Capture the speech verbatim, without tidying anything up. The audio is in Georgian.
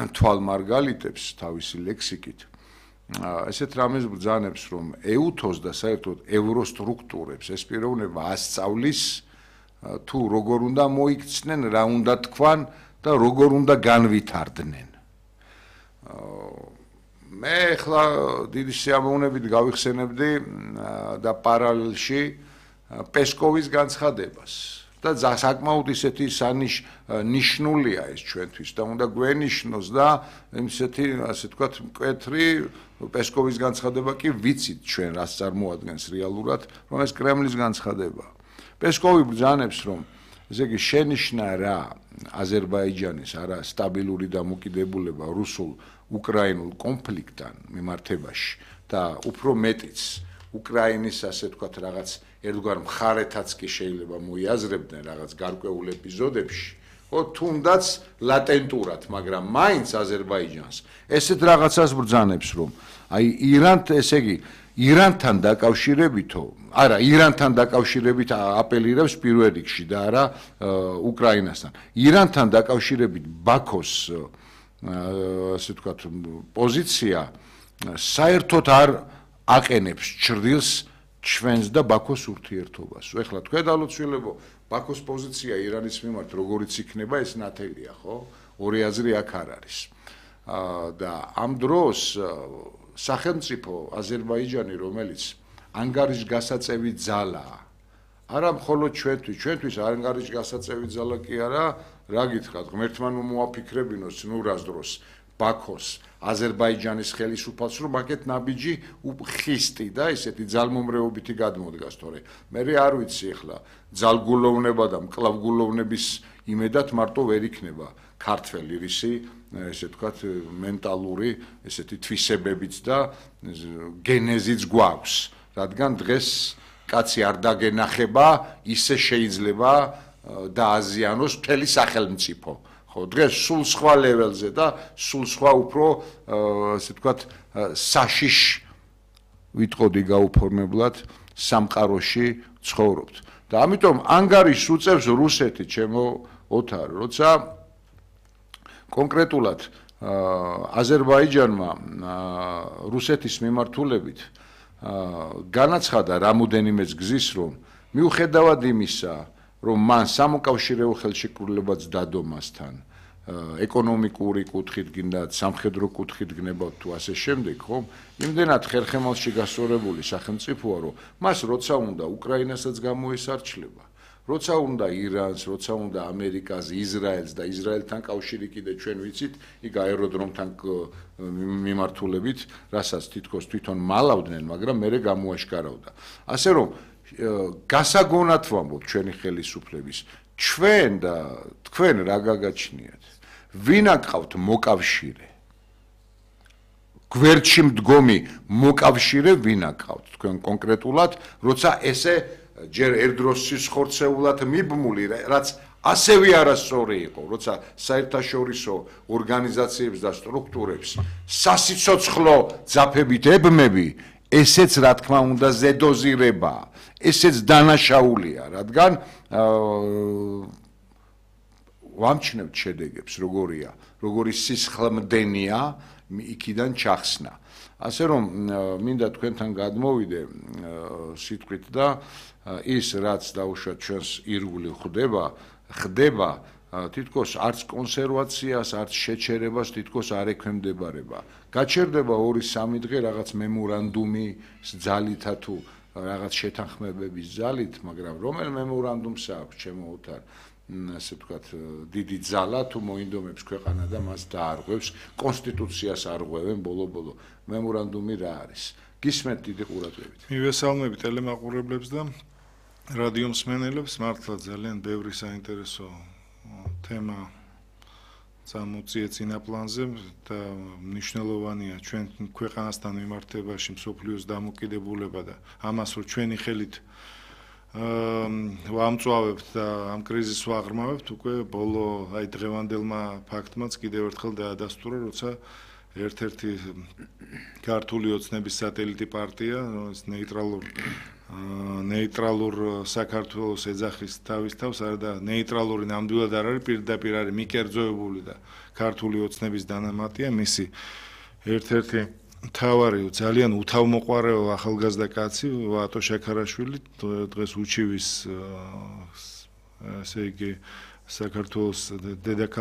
თვალმარგალიტებს თავისი ლექსიკით. ესეთ რამეს ბრძანებს, რომ ეუთოს და საერთოდ ევროსტრუქტურებს ეს პიროვნება ასწავლის თუ როგორ უნდა მოიქცნენ, რა უნდა თქვან და როგორ უნდა განვითარდნენ. მე ახლა დიდი სიამოვნებით გავიხსენებდი და პარალელში პესკოვის განცხადებას. და საკმაოდ ისეთი სანიშნულია ეს ჩვენთვის და უნდა გვენიშნოს და ისეთი ასე ვთქვათ მკვეთრი პესკოვის განცხადება კი ვიცით ჩვენ რას წარმოადგენს რეალურად, რომ ეს კრემლის განცხადებაა. პესკოვი ბრძანებს, რომ ესე იგი შენიშნა რა აზერბაიჯანის არა სტაბილური დამოკიდებულება რუსულ-უკრაინულ კონფლიქტთან მიმართებაში და უფრო მეტიც უკრაინის ასე ვთქვათ რაღაც ერთგვარ მხარეთაც კი შეიძლება მოიაზრებდნენ რაღაც გარკვეულ ეპიზოდებში, ხო თუნდაც ლატენტურად, მაგრამ მაინც აზერბაიჯანს ესეთ რაღაცას ბრძანებს, რომ აი ირანთ, ესე იგი ირანთან დაკავშირებითო, არა, ირანთან დაკავშირებით აპელირებს პირველ რიგში და არა უკრაინასთან. ირანთან დაკავშირებით ბაქოს ასე ვთქვათ პოზიცია საერთოდ არ აყენებს ჭრილს ჩვენს და ბაქოს ურთიერთობას. ეხლა თქვენ დალოცვილებო, ბაქოს პოზიცია ირანის მიმართ როგორიც იქნება, ეს ნათელია, ხო? ორი აზრი აქ არ არის. და ამ დროს სახელმწიფო აზერბაიჯანი, რომელიც ანგარიშგასაწევი ძალაა, არა მხოლოდ ჩვენთვის, ჩვენთვის ანგარიშგასაწევი ძალა კი არა, რა გითხრათ, ღმერთმა ნუ მოაფიქრებინოს ნურას დროს ბაქოს აზერბაიჯანის ხელისუფალს, რომ აქეთ ნაბიჯი ხისტი და ესეთი ძალმომრეობითი გადმოდგას, თორე მე არ ვიცი ახლა ძალგულოვნება და მკლავგულოვნების იმედად მარტო ვერ იქნება ქართველი რისი, ესე ვთქვათ, მენტალური ესეთი თვისებებიც და გენეზიც გვაქვს, რადგან დღეს კაცი არ დაგენახება, ისე შეიძლება დააზიანოს მთელი სახელმწიფო. დღეს სულ სხვა ლეველზე და სულ სხვა უფრო ასე ვთქვათ საშიშ ვიტყოდი გაუფორმებლად სამყაროში ცხოვრობთ. და ამიტომ ანგარიშს უწევს რუსეთი, ჩემო ოთარ, როცა კონკრეტულად აზერბაიჯანმა რუსეთის მიმართულებით განაცხადა რამოდენიმეც გზის, რომ მიუხედავად იმისა, რომ მან სამოკავშირეო ხელშეკრულებაც დადო მასთან, ეკონომიკური კუთხით გინდათ, სამხედრო კუთხით გნებავთ თუ ასე შემდეგ, ხო? იმდენად ხერხემალში გასწორებული სახელმწიფოა, რომ მას როცა უნდა უკრაინასაც გამოესარჩლება, როცა უნდა ირანს, როცა უნდა ამერიკას, ისრაელს და ისრაელთან კავშირი კიდე ჩვენ ვიცით, იქ აეროდრომთან მიმართულებით, რასაც თითქოს თვითონ მალავდნენ, მაგრამ მერე გამოაშკარავდა. ასე რომ გასაგონად ვამბობ ჩვენი ხელისუფლების, ჩვენ და თქვენ რა გაგაჩნიათ, ვინ აკავთ მოკავშირე, გვერდში მდგომი მოკავშირე ვინ აკავთ თქვენ კონკრეტულად, როცა ესე ჯერ ერთდროს სისხორცეულად მიბმული, რაც ასევე არასწორი იყო, როცა საერთაშორისო ორგანიზაციებს და სტრუქტურებს სასიცოცხლო ძაფებით ებმები, ესეც რა თქმა უნდა ზედოზირებაა, ესეც დანაშაულია, რადგან ვამჩნევთ შედეგებს, როგორია, როგორი სისხლმდენია იქიდან ჩახსნა. ასე რომ მინდა თქვენთან გადმოვიდე სიტყვით და ის რაც დაუშვათ ჩვენს ირგვლივ ხდება, ხდება თითქოს არც კონსერვაციას, არც შეჩერებას თითქოს არ ექვემდებარება. გაჩერდება ორი სამი დღე რაღაც მემორანდუმის ძალითა თუ რაღაც შეთანხმებების ძალით, მაგრამ რომელ მემორანდუმს აქვს ჩემო ოთარ, ასე ვთქვათ, დიდი ძალა თუ მოინდომებს ქვეყანა და მას დაარღვევს, კონსტიტუციას არღვევენ ბოლო-ბოლო. მემორანდუმი რა არის? გისმენთ დიდი ყურადღებით. მივესალმები ტელემაყურებლებს და რადიო მსმენელებს, მართლა ძალიან ბევრი საინტერესო თემა წამოწიეთ წინაპლანზე და მნიშვნელოვანია ჩვენ ქვეყანასთან მიმართებაში მსოფლიოს დამოკიდებულება და ამას რომ ჩვენი ხელით ვამწვავებთ და ამ კრიზისს ვაღრმავებთ, უკვე ბოლო აი დღევანდელმა ფაქტმაც კიდევ ერთხელ დაადასტურა, როცა ერთ-ერთი ქართული ოცნების სატელიტი პარტია, ეს ნეიტრალურ ნეიტრალურ საქართველოს ეძახის თავის თავს, არა და ნეიტრალური ნამდვილად არ არის, პირდაპირ არის მიკერძოებული და ქართული ოცნების დანამატია მისი ერთ-ერთი მთავარი ძალიან უთავმოყვარეო ახალგაზრდა კაცი ვატო შაქარაშვილი დღეს უჩივის ესე იგი საქართველოს დედაქალაქ